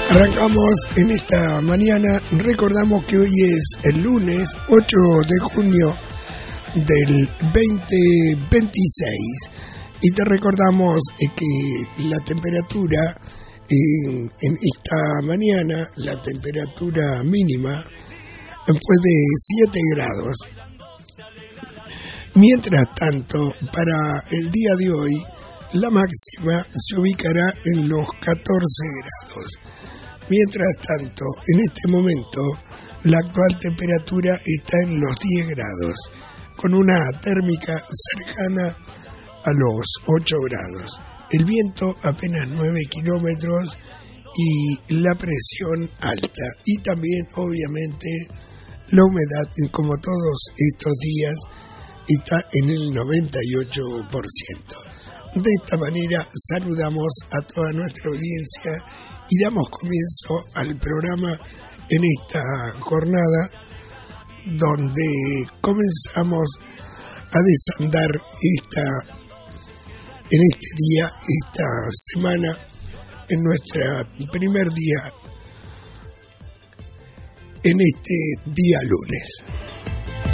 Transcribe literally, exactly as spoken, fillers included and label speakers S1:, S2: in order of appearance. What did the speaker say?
S1: Arrancamos en esta mañana, recordamos que hoy es el lunes ocho de junio del veinte veintiséis y te recordamos que la temperatura en, en esta mañana, la temperatura mínima fue de siete grados. Mientras tanto, para el día de hoy, la máxima se ubicará en los catorce grados. Mientras tanto, en este momento, la actual temperatura está en los diez grados, con una térmica cercana a los ocho grados. El viento apenas nueve kilómetros y la presión alta. Y también, obviamente, la humedad, como todos estos días, está en el noventa y ocho por ciento. De esta manera saludamos a toda nuestra audiencia y damos comienzo al programa en esta jornada donde comenzamos a desandar esta, en este día, esta semana, en nuestro primer día, en este día lunes.